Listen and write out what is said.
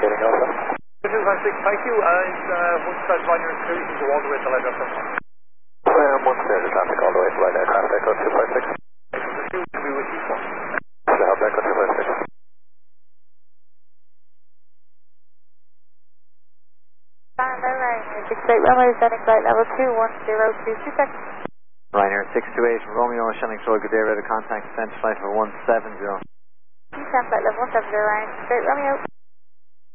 Getting Alpha. 256, thank you. And once that's on your two, you can go all the way to line aircraft. Once there's a traffic all the way to line aircraft, Echo 256. The 2 will be with you. Should have Echo 256. Ryanair 68 Romeo, descending flight level 210, 2 seconds. Ryanair 628 Romeo, Shannon Troy, good day, ready to contact, descent flight for 170. Descent flight level 170, Ryanair 68 Romeo.